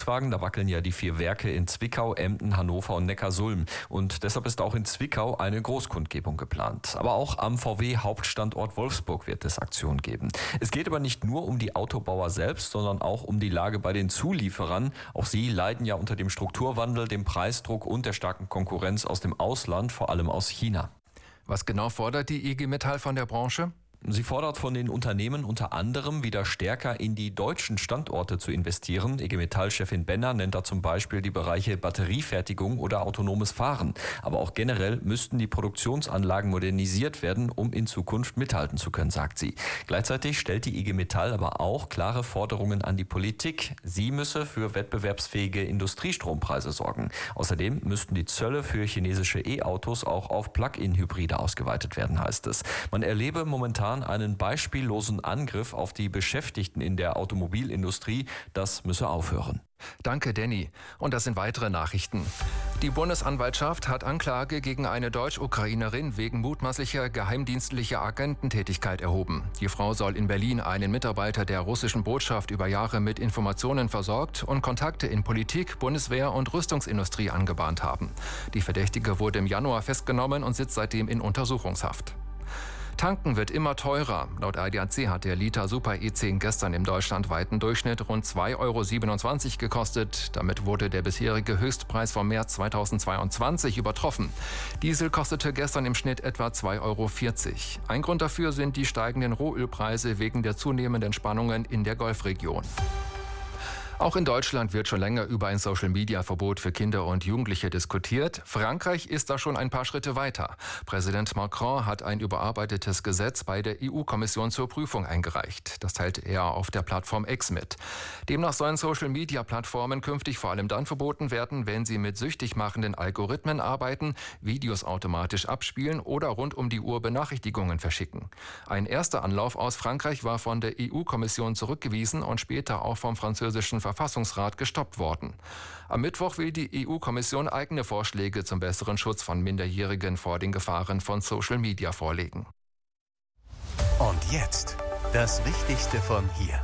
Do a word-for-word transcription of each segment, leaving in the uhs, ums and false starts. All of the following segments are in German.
Volkswagen. Da wackeln ja die vier Werke in Zwickau, Emden, Hannover und Neckarsulm. Und deshalb ist auch in Zwickau eine Großkundgebung geplant. Aber auch am V W-Hauptstandort Wolfsburg wird es Aktionen geben. Es geht aber nicht nur um die Autobauer selbst, sondern auch um die Lage bei den Zulieferern. Auch sie leiden ja unter dem Strukturwandel, dem Preisdruck und der starken Konkurrenz aus dem Ausland, vor allem aus China. Was genau fordert die I G Metall von der Branche? Sie fordert von den Unternehmen unter anderem, wieder stärker in die deutschen Standorte zu investieren. I G Metall-Chefin Benner nennt da zum Beispiel die Bereiche Batteriefertigung oder autonomes Fahren. Aber auch generell müssten die Produktionsanlagen modernisiert werden, um in Zukunft mithalten zu können, sagt sie. Gleichzeitig stellt die I G Metall aber auch klare Forderungen an die Politik. Sie müsse für wettbewerbsfähige Industriestrompreise sorgen. Außerdem müssten die Zölle für chinesische E-Autos auch auf Plug-in-Hybride ausgeweitet werden, heißt es. Man erlebe momentan einen beispiellosen Angriff auf die Beschäftigten in der Automobilindustrie. Das müsse aufhören. Danke, Danny. Und das sind weitere Nachrichten. Die Bundesanwaltschaft hat Anklage gegen eine Deutsch-Ukrainerin wegen mutmaßlicher geheimdienstlicher Agententätigkeit erhoben. Die Frau soll in Berlin einen Mitarbeiter der russischen Botschaft über Jahre mit Informationen versorgt und Kontakte in Politik, Bundeswehr und Rüstungsindustrie angebahnt haben. Die Verdächtige wurde im Januar festgenommen und sitzt seitdem in Untersuchungshaft. Tanken wird immer teurer. Laut A D A C hat der Liter Super E zehn gestern im deutschlandweiten Durchschnitt rund zwei Euro siebenundzwanzig gekostet. Damit wurde der bisherige Höchstpreis vom März zweitausendzweiundzwanzig übertroffen. Diesel kostete gestern im Schnitt etwa zwei Euro vierzig. Ein Grund dafür sind die steigenden Rohölpreise wegen der zunehmenden Spannungen in der Golfregion. Auch in Deutschland wird schon länger über ein Social-Media-Verbot für Kinder und Jugendliche diskutiert. Frankreich ist da schon ein paar Schritte weiter. Präsident Macron hat ein überarbeitetes Gesetz bei der E U-Kommission zur Prüfung eingereicht. Das teilte er auf der Plattform X mit. Demnach sollen Social-Media-Plattformen künftig vor allem dann verboten werden, wenn sie mit süchtig machenden Algorithmen arbeiten, Videos automatisch abspielen oder rund um die Uhr Benachrichtigungen verschicken. Ein erster Anlauf aus Frankreich war von der E U-Kommission zurückgewiesen und später auch vom französischen Verfassungsrat gestoppt worden. Am Mittwoch will die E U-Kommission eigene Vorschläge zum besseren Schutz von Minderjährigen vor den Gefahren von Social Media vorlegen. Und jetzt das Wichtigste von hier.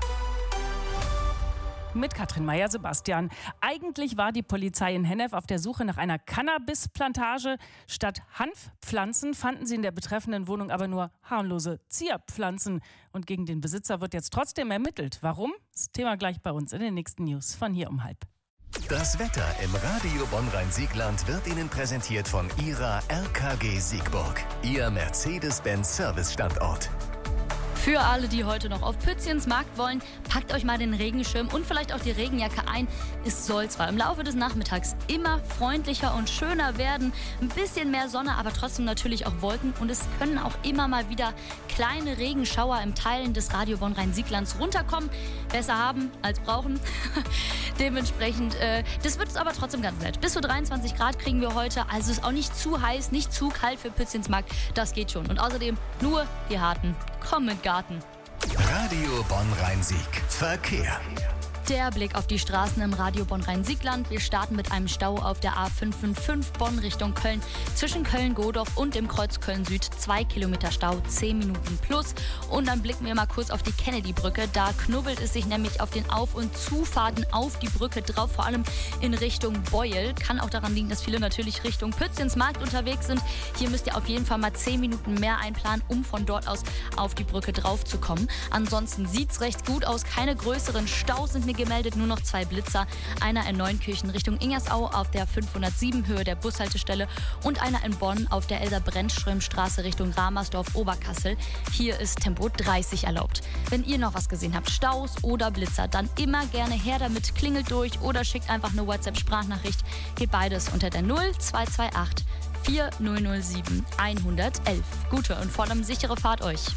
Mit Katrin Meyer-Sebastian. Eigentlich war die Polizei in Hennef auf der Suche nach einer Cannabisplantage. Statt Hanfpflanzen fanden sie in der betreffenden Wohnung aber nur harmlose Zierpflanzen. Und gegen den Besitzer wird jetzt trotzdem ermittelt. Warum? Das Thema gleich bei uns in den nächsten News von hier um halb. Das Wetter im Radio Bonn-Rhein-Siegland wird Ihnen präsentiert von Ihrer R K G Siegburg, Ihr Mercedes-Benz-Service-Standort. Für alle, die heute noch auf Pützchens Markt wollen, packt euch mal den Regenschirm und vielleicht auch die Regenjacke ein. Es soll zwar im Laufe des Nachmittags immer freundlicher und schöner werden, ein bisschen mehr Sonne, aber trotzdem natürlich auch Wolken und es können auch immer mal wieder kleine Regenschauer im Teilen des Radio Bonn-Rhein-Sieglands runterkommen. Besser haben als brauchen. Dementsprechend, äh, das wird es aber trotzdem ganz nett. Bis zu dreiundzwanzig Grad kriegen wir heute, also ist auch nicht zu heiß, nicht zu kalt für Pützchens Markt. Das geht schon. Und außerdem nur die Harten kommen mit Garten. Radio Bonn-Rhein-Sieg. Verkehr. Der Blick auf die Straßen im Radio Bonn-Rhein-Siegland. Wir starten mit einem Stau auf der A fünf fünf fünf Bonn Richtung Köln. Zwischen Köln-Godorf und dem Kreuz Köln-Süd. Zwei Kilometer Stau, zehn Minuten plus. Und dann blicken wir mal kurz auf die Kennedy-Brücke. Da knubbelt es sich nämlich auf den Auf- und Zufahrten auf die Brücke drauf. Vor allem in Richtung Beuel. Kann auch daran liegen, dass viele natürlich Richtung Pützchens Markt unterwegs sind. Hier müsst ihr auf jeden Fall mal zehn Minuten mehr einplanen, um von dort aus auf die Brücke drauf zu kommen. Ansonsten sieht es recht gut aus. Keine größeren Staus sind mir gemeldet, nur noch zwei Blitzer. Einer in Neunkirchen Richtung Ingersau auf der fünfhundertsieben Höhe der Bushaltestelle und einer in Bonn auf der Elsa-Brennström-Straße Richtung Ramersdorf-Oberkassel. Hier ist Tempo dreißig erlaubt. Wenn ihr noch was gesehen habt, Staus oder Blitzer, dann immer gerne her damit, klingelt durch oder schickt einfach eine WhatsApp-Sprachnachricht. Geht beides unter der null zwei zwei acht vier null null sieben eins eins eins. Gute und vor allem sichere Fahrt euch.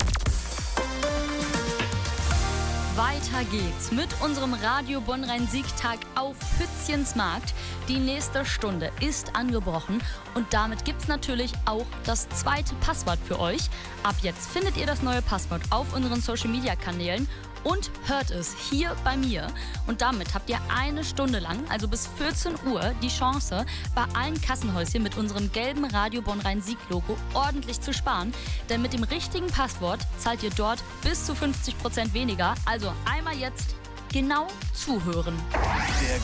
Weiter geht's mit unserem Radio Bonn-Rhein-Sieg-Tag auf Pützchens Markt. Die nächste Stunde ist angebrochen und damit gibt's natürlich auch das zweite Passwort für euch. Ab jetzt findet ihr das neue Passwort auf unseren Social-Media-Kanälen und hört es hier bei mir. Und damit habt ihr eine Stunde lang, also bis vierzehn Uhr, die Chance, bei allen Kassenhäuschen mit unserem gelben Radio Bonn-Rhein-Sieg-Logo ordentlich zu sparen. Denn mit dem richtigen Passwort zahlt ihr dort bis zu fünfzig Prozent weniger. Also einmal jetzt genau zuhören. Der